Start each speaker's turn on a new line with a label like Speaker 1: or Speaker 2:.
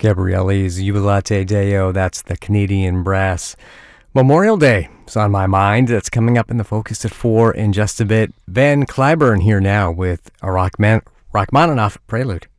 Speaker 1: Gabrielli's Jubilate Deo, that's the Canadian Brass. Memorial Day is on my mind. That's coming up in the Focus at 4 in just a bit. Van Cliburn here now with a Rachmaninoff prelude.